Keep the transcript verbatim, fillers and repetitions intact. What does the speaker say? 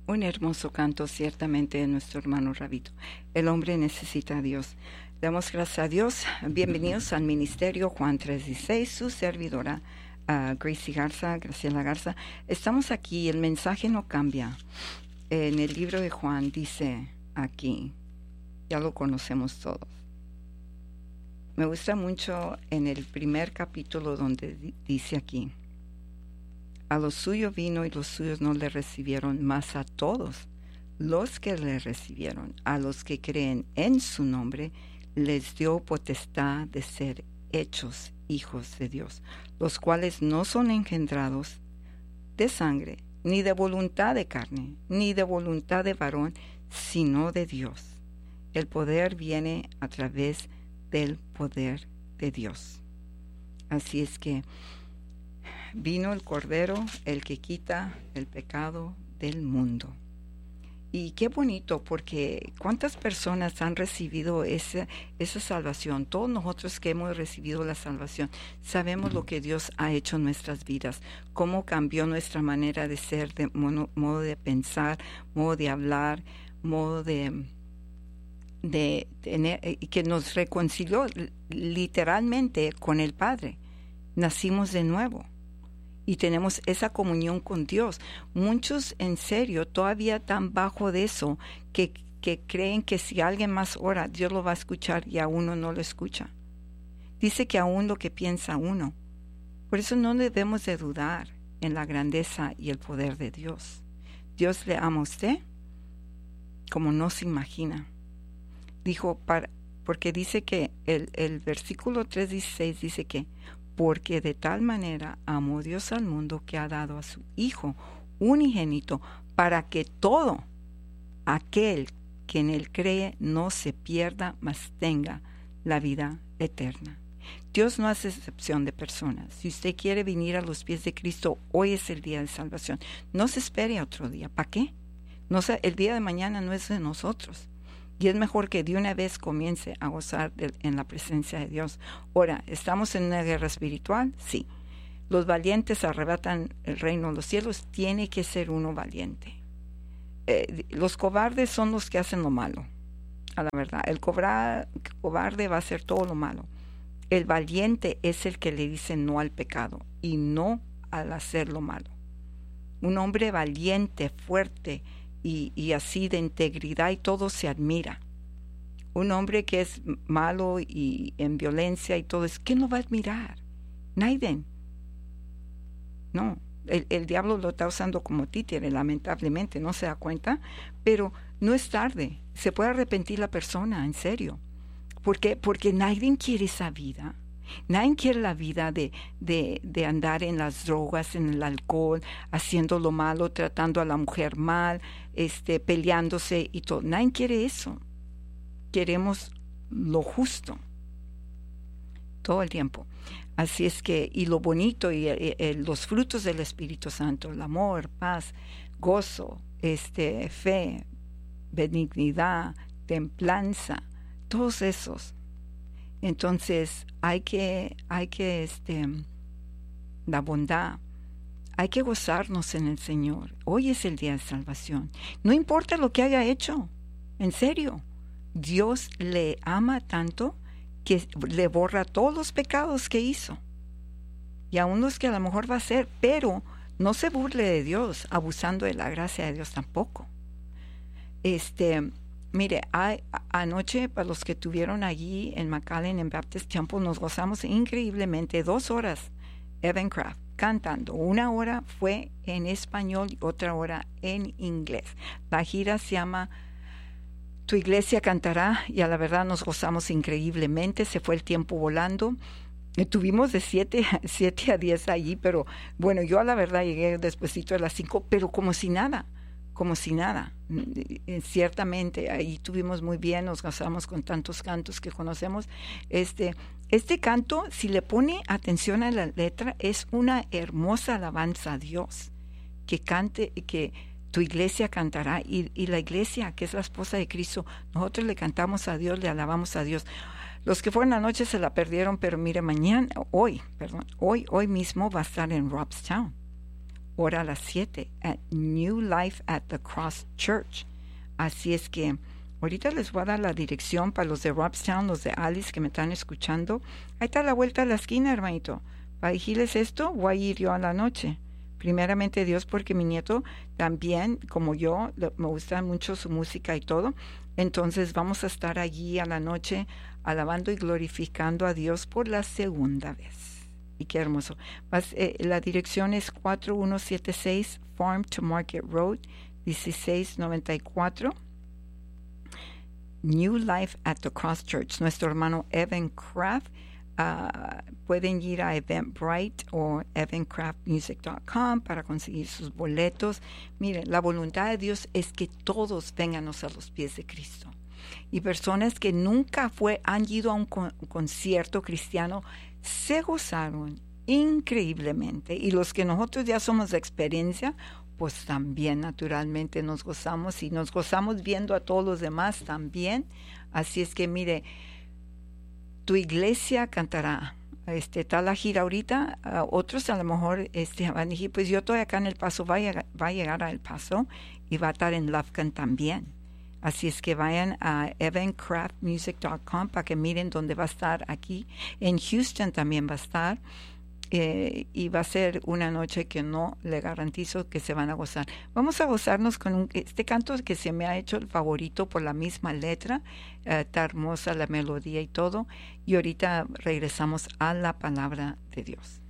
Un hermoso canto ciertamente de nuestro hermano Rabito. El hombre necesita a Dios. Damos gracias a Dios. Bienvenidos al Ministerio Juan tres dieciséis, su servidora uh, Gracie Garza, Graciela Garza. Estamos aquí, el mensaje no cambia. En el libro de Juan dice aquí, ya lo conocemos todos. Me gusta mucho en el primer capítulo donde di- dice aquí, a los suyos vino y los suyos no le recibieron, mas a todos los que le recibieron, a los que creen en su nombre, les dio potestad de ser hechos hijos de Dios, los cuales no son engendrados de sangre, ni de voluntad de carne, ni de voluntad de varón, sino de Dios. El poder viene a través del poder de Dios. Así es que vino el Cordero, el que quita el pecado del mundo. Y qué bonito, porque cuántas personas han recibido esa, esa salvación. Todos nosotros que hemos recibido la salvación sabemos lo que Dios ha hecho en nuestras vidas, cómo cambió nuestra manera de ser, de mono, modo de pensar, modo de hablar, modo de, de tener, y que nos reconcilió literalmente con el Padre. Nacimos de nuevo. Y tenemos esa comunión con Dios. Muchos en serio todavía están bajo de eso, que, que creen que si alguien más ora, Dios lo va a escuchar y a uno no lo escucha. Dice que aún lo que piensa uno. Por eso no debemos de dudar en la grandeza y el poder de Dios. Dios le ama a usted como no se imagina. Dijo, para, porque dice que el, el versículo tres dieciséis dice que porque de tal manera amó Dios al mundo que ha dado a su Hijo unigénito para que todo aquel que en él cree no se pierda, mas tenga la vida eterna. Dios no hace excepción de personas. Si usted quiere venir a los pies de Cristo, hoy es el día de salvación. No se espere a otro día. ¿Para qué? No sé, el día de mañana no es de nosotros. Y es mejor que de una vez comience a gozar de, en la presencia de Dios. Ahora, ¿estamos en una guerra espiritual? Sí. Los valientes arrebatan el reino de los cielos. Tiene que ser uno valiente. Eh, los cobardes son los que hacen lo malo. A la verdad, el cobra, cobarde va a hacer todo lo malo. El valiente es el que le dice no al pecado y no al hacer lo malo. Un hombre valiente, fuerte, Y, y así de integridad y todo se admira. Un hombre que es malo y en violencia y todo, ¿quién lo va a admirar? Nadie. No, el, el diablo lo está usando como títere, lamentablemente, no se da cuenta, pero no es tarde, se puede arrepentir la persona, en serio. ¿Por qué? Porque nadie quiere esa vida. Nadie quiere la vida de, de, de andar en las drogas, en el alcohol, haciendo lo malo, tratando a la mujer mal, este, peleándose y todo. Nadie quiere eso. Queremos lo justo todo el tiempo. Así es que, y lo bonito, y, y, y los frutos del Espíritu Santo, el amor, paz, gozo, este, fe, benignidad, templanza, todos esos. Entonces hay que, hay que, este, la bondad, hay que gozarnos en el Señor. Hoy es el día de salvación. No importa lo que haya hecho, en serio. Dios le ama tanto que le borra todos los pecados que hizo. Y aún los que a lo mejor va a hacer, pero no se burle de Dios, abusando de la gracia de Dios tampoco. Este... Mire, hay, anoche, para los que estuvieron allí en McAllen, en Baptist Temple, nos gozamos increíblemente dos horas, Evan Craft, cantando. Una hora fue en español y otra hora en inglés. La gira se llama Tu Iglesia Cantará y a la verdad nos gozamos increíblemente. Se fue el tiempo volando. Estuvimos de siete a diez allí, pero bueno, yo a la verdad llegué despuesito de las cinco, pero como si nada. como si nada. Ciertamente ahí tuvimos muy bien, nos gozamos con tantos cantos que conocemos. Este, este canto, si le pone atención a la letra, es una hermosa alabanza a Dios, que cante, que tu iglesia cantará, y, y la iglesia, que es la esposa de Cristo, nosotros le cantamos a Dios, le alabamos a Dios. Los que fueron anoche se la perdieron, pero mire, mañana, hoy, perdón, hoy, hoy mismo va a estar en Robstown. hora a las siete, at New Life at the Cross Church. Así es que ahorita les voy a dar la dirección para los de Robstown, los de Alice que me están escuchando. Ahí está la vuelta a la esquina, hermanito. Para decirles esto, voy a ir yo a la noche. Primeramente Dios, porque mi nieto también, como yo, me gusta mucho su música y todo. Entonces vamos a estar allí a la noche alabando y glorificando a Dios por la segunda vez. Y qué hermoso. Vas, eh, la dirección es cuatro uno siete seis Farm to Market Road, dieciséis noventa y cuatro. New Life at the Cross Church. Nuestro hermano Evan Craft. Uh, pueden ir a Eventbrite o evan craft music dot com para conseguir sus boletos. Miren, la voluntad de Dios es que todos vengan a los pies de Cristo. Y personas que nunca fue, han ido a un, con, un concierto cristiano se gozaron increíblemente. Y los que nosotros ya somos de experiencia, pues también naturalmente nos gozamos y nos gozamos viendo a todos los demás también. Así es que mire, tu iglesia cantará. Este, está la gira ahorita. Uh, otros a lo mejor este, van a decir, pues yo estoy acá en El Paso, va a, llegar, va a llegar a El Paso y va a estar en Lufkin también. Así es que vayan a evan craft music dot com para que miren dónde va a estar aquí. En Houston también va a estar. Eh, y va a ser una noche que no le garantizo que se van a gozar. Vamos a gozarnos con un, este canto que se me ha hecho el favorito por la misma letra, eh, está hermosa la melodía y todo, y ahorita regresamos a la palabra de Dios.